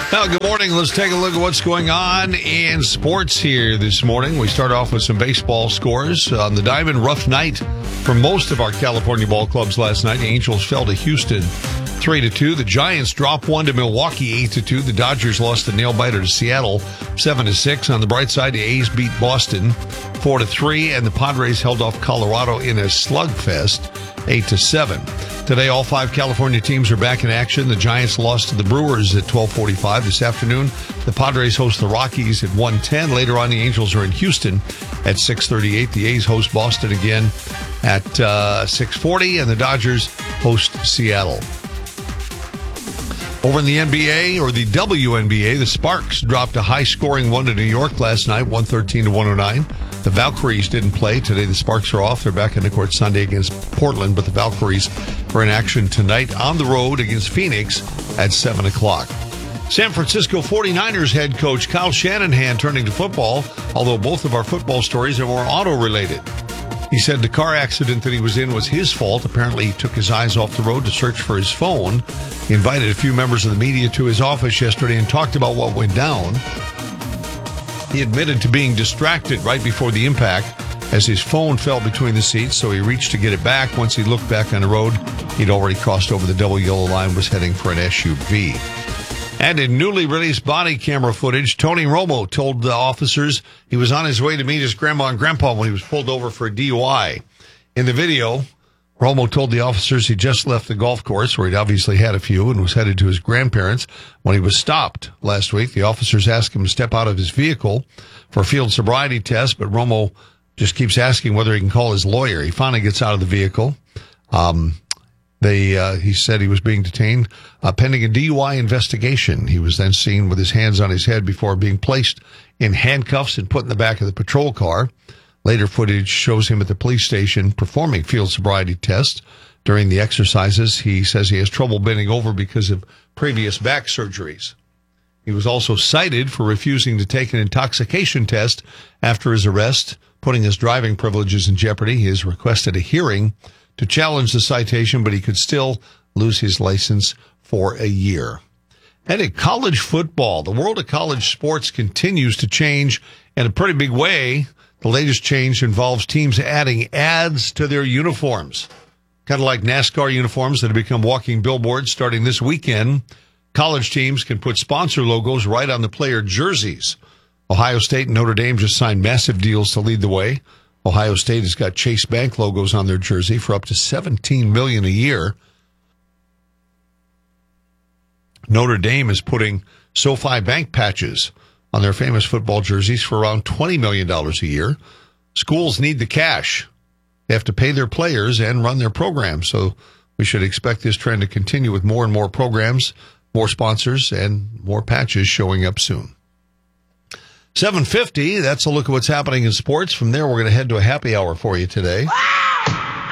Well, good morning. Let's take a look at what's going on in sports here this morning. We start off with some baseball scores. On the diamond, rough night for most of our California ball clubs last night. The Angels fell to Houston 3-2. The Giants dropped one to Milwaukee 8-2. The Dodgers lost a nail-biter to Seattle 7-6. On the bright side, the A's beat Boston 4-3, and the Padres held off Colorado in a slugfest 8-7. Today, all 5 California teams are back in action. The Giants lost to the Brewers at 12:45 this afternoon. The Padres host the Rockies at 1:10. Later on, the Angels are in Houston at 6:38. The A's host Boston again at 6:40, and the Dodgers host Seattle. Over in the NBA, or the WNBA, the Sparks dropped a high-scoring one to New York last night, 113-109. The Valkyries didn't play. Today, the Sparks are off. They're back in the court Sunday against Portland, but the Valkyries are in action tonight on the road against Phoenix at 7 o'clock. San Francisco 49ers head coach Kyle Shanahan turning to football, although both of our football stories are more auto-related. He said the car accident that he was in was his fault. Apparently, he took his eyes off the road to search for his phone. He invited a few members of the media to his office yesterday and talked about what went down. He admitted to being distracted right before the impact as his phone fell between the seats, so he reached to get it back. Once he looked back on the road, he'd already crossed over the double yellow line, was heading for an SUV. And in newly released body camera footage, Tony Romo told the officers he was on his way to meet his grandma and grandpa when he was pulled over for a DUI. In the video, Romo told the officers he just left the golf course, where he'd obviously had a few, and was headed to his grandparents when he was stopped last week. The officers asked him to step out of his vehicle for a field sobriety test, but Romo just keeps asking whether he can call his lawyer. He finally gets out of the vehicle. He said he was being detained pending a DUI investigation. He was then seen with his hands on his head before being placed in handcuffs and put in the back of the patrol car. Later footage shows him at the police station performing field sobriety tests. During the exercises, he says he has trouble bending over because of previous back surgeries. He was also cited for refusing to take an intoxication test after his arrest, putting his driving privileges in jeopardy. He has requested a hearing to challenge the citation, but he could still lose his license for a year. And in college football, the world of college sports continues to change in a pretty big way. The latest change involves teams adding ads to their uniforms. Kind of like NASCAR uniforms that have become walking billboards starting this weekend. College teams can put sponsor logos right on the player jerseys. Ohio State and Notre Dame just signed massive deals to lead the way. Ohio State has got Chase Bank logos on their jersey for up to $17 million a year. Notre Dame is putting SoFi Bank patches on their famous football jerseys for around $20 million a year. Schools need the cash. They have to pay their players and run their programs. So we should expect this trend to continue with more and more programs, more sponsors, and more patches showing up soon. 7:50, that's a look at what's happening in sports. From there, we're going to head to a happy hour for you today.